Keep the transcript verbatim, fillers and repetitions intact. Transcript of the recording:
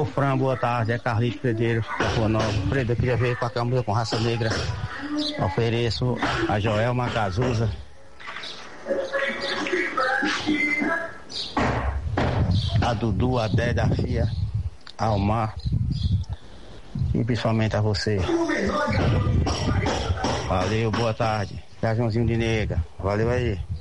Fran, boa tarde, é Carlito Pedreiro, da Rua Nova. Fredo, eu queria ver qualquer música com Raça Negra. Ofereço a Joelma Cazuza. A Dudu, a Déia, a Fia, a Almar e principalmente a você. Valeu, boa tarde. É Joãozinho de Nega. Valeu aí.